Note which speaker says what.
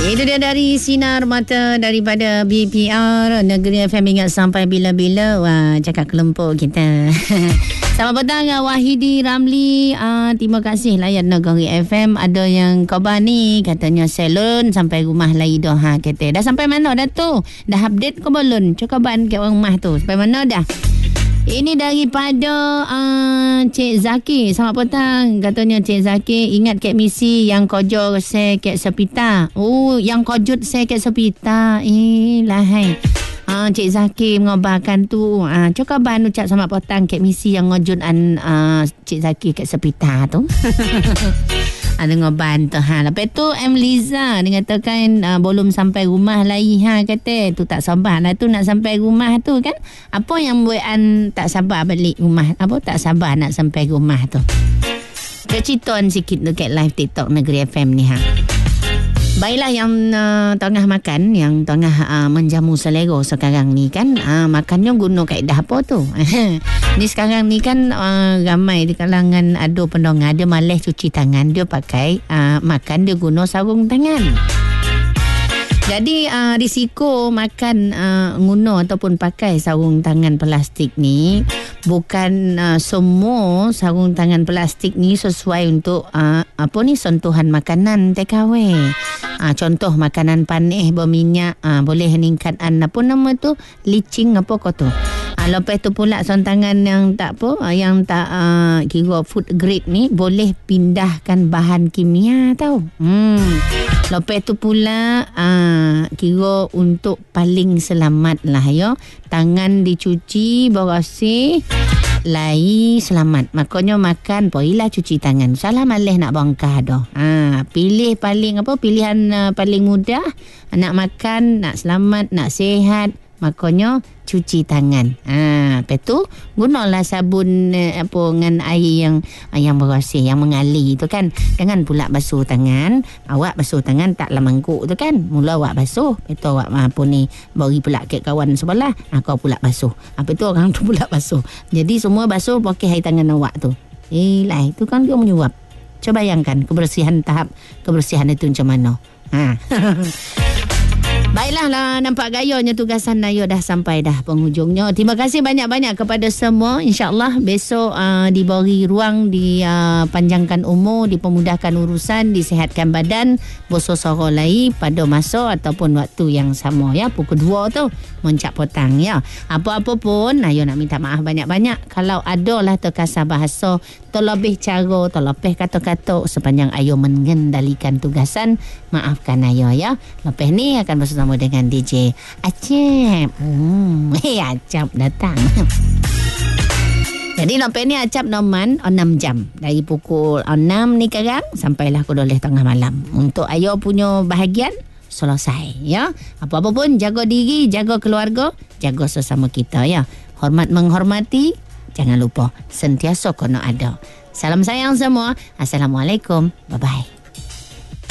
Speaker 1: Itu dia dari Sinar Mata daripada BPR Negeri FM. Ingat sampai bila-bila. Wah, cakap kelempuk kita. Selamat petang Wahidi Ramli. Terima kasih layan Negeri FM. Ada yang khabar ni katanya salon sampai rumah lagi dah. Kata dah sampai mana dah tu? Dah update ke belum? Cakap ban kat rumah tu. Sampai mana dah? Ini daripada Cik Zaki. Selamat petang. Katanya Cik Zaki ingat Kek Misi yang kojor saya Kek Sepita. Oh, yang kojut saya Kek Sepita. Lahai. Cik Zaki mengobarkan tu. Cakap ban ucap selamat petang Kek Misi yang ngojut Cik Zaki Kek Sepita tu. Ada ngoban tu. Lepas tu M. Liza dia katakan belum sampai rumah lagi. Kata tu tak sabar lah tu nak sampai rumah tu kan. Apa yang buat tak sabar balik rumah? Apa tak sabar nak sampai rumah tu? Ceritakan sikit dekat live TikTok Negeri FM ni. Baiklah yang tengah makan, yang tengah menjamu selera sekarang ni kan, makannya guna kaedah apa tu? Ni sekarang ni kan ramai di kalangan ada pendengar dia malas cuci tangan, dia pakai makan dia guna sarung tangan. Jadi risiko makan guna ataupun pakai sarung tangan plastik ni bukan semua sarung tangan plastik ni sesuai untuk sentuhan makanan take away. Contoh makanan panis berminyak boleh meningkatkan apa nama tu leaching apa kau tu. Lepas tu pula sarung tangan yang tak kira food grade ni boleh pindahkan bahan kimia tau. Lepas tu pula kira untuk paling selamat lah ya. Tangan dicuci bersih lai selamat. Makanya makan poilah cuci tangan. Salah malas nak bongkar dah. Pilih pilihan paling mudah nak makan, nak selamat, nak sihat. Makanya cuci tangan. Lepas tu gunalah sabun dengan air yang bersih, yang mengalir tu kan. Jangan pula basuh tangan. Awak basuh tangan taklah mangkuk tu kan. Mula awak basuh, lepas tu awak bagi pula kat kawan sebelah. Kau pula basuh. Lepas tu orang tu pula basuh. Jadi semua basuh pakai air tangan awak tu. Lah itu kan dia menyuap. Cuba bayangkan tahap kebersihan itu macam mana. Baiklah nampak gayanya tugasan Nayo dah sampai dah penghujungnya. Terima kasih banyak-banyak kepada semua. InsyaAllah besok diberi ruang, dipanjangkan umur, dipermudahkan urusan, disehatkan badan, bersosoro lagi pada masa ataupun waktu yang sama ya. Pukul 2 tu mencap petang ya. Apa-apa pun Nayo nak minta maaf banyak-banyak kalau adalah terkasar bahasa, terlebih cara, terlebih kata-kata sepanjang Ayo mengendalikan tugasan. Maafkan Ayo ya. Lepas ni akan bersama dengan DJ Acap. Acap datang. Jadi lepas ni Acap noman 6 jam. Dari pukul 6 ni sekarang sampailah pukul 12 tengah malam. Untuk Ayo punya bahagian selesai ya. Apa-apa pun jaga diri, jaga keluarga, jaga sesama kita ya. Hormat menghormati, jangan lupa sentiasa kena ada. Salam sayang semua. Assalamualaikum. Bye-bye.